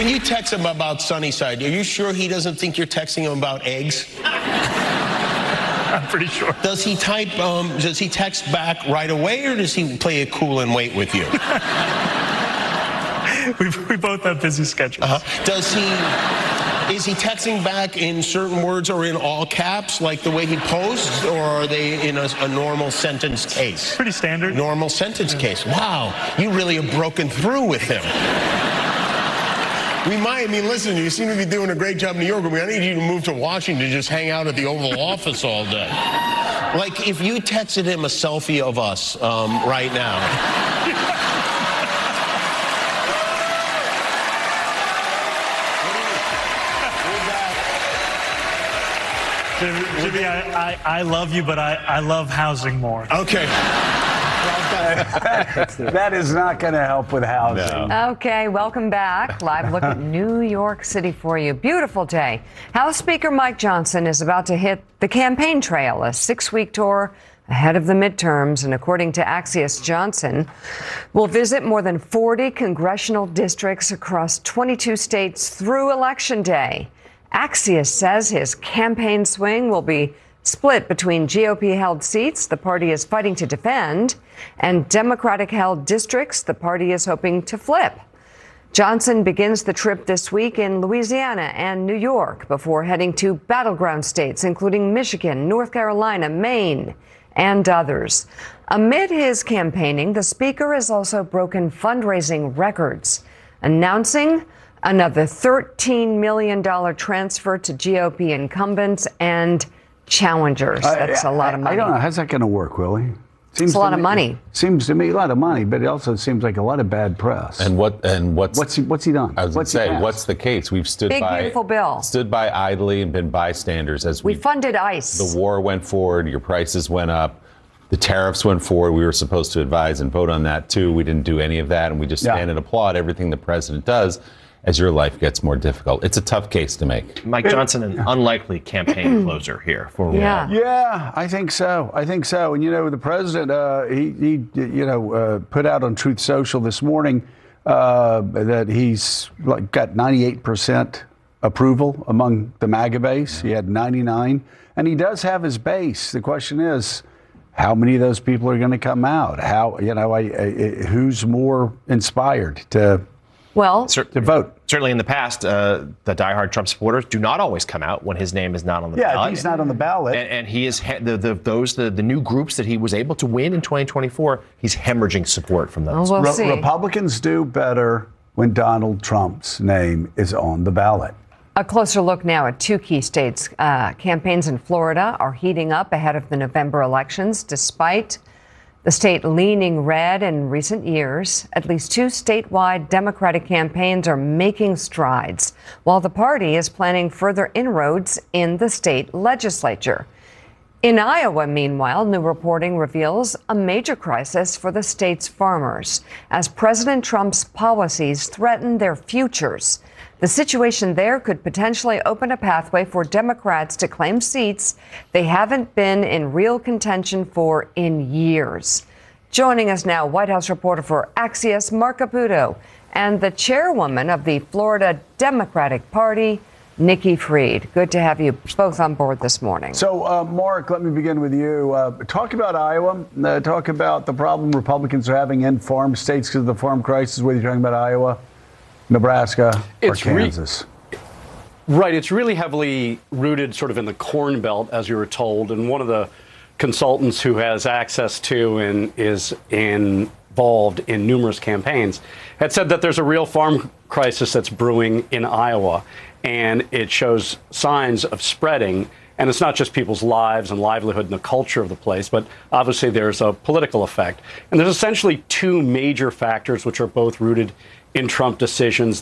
when you text him about Sunnyside, are you sure he doesn't think you're texting him about eggs? I'm pretty sure. Does he text back right away, or does he play it cool and wait with you? We both have busy schedules. Is he texting back in certain words or in all caps, like the way he posts, or are they in a normal sentence case? Pretty standard. Normal sentence case. Wow, you really have broken through with him. Listen, you seem to be doing a great job in New York. I need you to move to Washington to just hang out at the Oval Office all day. Like, if you texted him a selfie of us right now. Jimmy, I love you, but I love housing more. Okay. That is not going to help with housing. No. Okay, welcome back. Live look at New York City for you. Beautiful day. House Speaker Mike Johnson is about to hit the campaign trail, a 6-week tour ahead of the midterms. And according to Axios, Johnson will visit more than 40 congressional districts across 22 states through Election Day. Axios says his campaign swing will be split between GOP-held seats the party is fighting to defend and Democratic-held districts the party is hoping to flip. Johnson begins the trip this week in Louisiana and New York before heading to battleground states, including Michigan, North Carolina, Maine, and others. Amid his campaigning, the speaker has also broken fundraising records, announcing another $13 million transfer to GOP incumbents and challengers. That's a lot of money. I don't know. How's that going to work, Willie? It's a lot of money. Seems to me a lot of money, but it also seems like a lot of bad press. And what's he done? I was going to say, what's the case? We've stood beautiful bill. Stood by idly and been bystanders as we funded ICE. The war went forward. Your prices went up. The tariffs went forward. We were supposed to advise and vote on that too. We didn't do any of that, and we just stand and applaud everything the president does as your life gets more difficult. It's a tough case to make. Mike Johnson, an unlikely campaign closer here for Yeah, I think so. And the president, he put out on Truth Social this morning that he's got 98% approval among the MAGA base. He had 99, and he does have his base. The question is, how many of those people are going to come out? Who's more inspired to vote? Certainly in the past, the diehard Trump supporters do not always come out when his name is not on the ballot. Yeah, he's not on the ballot. And he is the new groups that he was able to win in 2024, he's hemorrhaging support from those. We'll see. Republicans do better when Donald Trump's name is on the ballot. A closer look now at 2 key states. Campaigns in Florida are heating up ahead of the November elections, despite the state leaning red in recent years. At least 2 statewide Democratic campaigns are making strides, while the party is planning further inroads in the state legislature. In Iowa, meanwhile, new reporting reveals a major crisis for the state's farmers as President Trump's policies threaten their futures. The situation there could potentially open a pathway for Democrats to claim seats they haven't been in real contention for in years. Joining us now, White House reporter for Axios, Mark Caputo, and the chairwoman of the Florida Democratic Party, Nikki Fried. Good to have you both on board this morning. So, Mark, let me begin with you. Talk about Iowa. Talk about the problem Republicans are having in farm states because of the farm crisis, whether you're talking about Iowa, Nebraska, or Kansas. Right. It's really heavily rooted sort of in the Corn Belt, as you were told. And one of the consultants who has access to and is involved in numerous campaigns had said that there's a real farm crisis that's brewing in Iowa. And it shows signs of spreading. And it's not just people's lives and livelihood and the culture of the place, but obviously there's a political effect. And there's essentially 2 major factors which are both rooted in Trump decisions.